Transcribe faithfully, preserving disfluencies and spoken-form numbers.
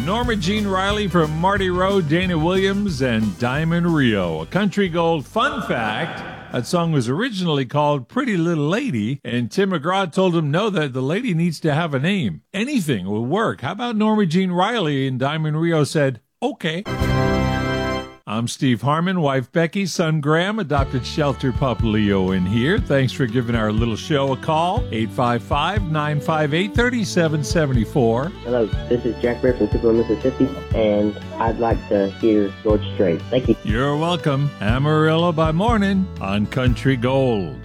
Norma Jean Riley from Marty Rowe, Dana Williams, and Diamond Rio. A Country Gold fun fact, that song was originally called Pretty Little Lady, and Tim McGraw told him no, that the lady needs to have a name. Anything will work. How about Norma Jean Riley? And Diamond Rio said, okay. I'm Steve Harmon, wife Becky, son Graham, adopted shelter pup Leo in here. Thanks for giving our little show a call, eight five five, nine five eight, three seven seven four. Hello, this is Jack Bear from Tupelo, Mississippi, and I'd like to hear George Strait. Thank you. You're welcome. Amarillo by Morning on Country Gold.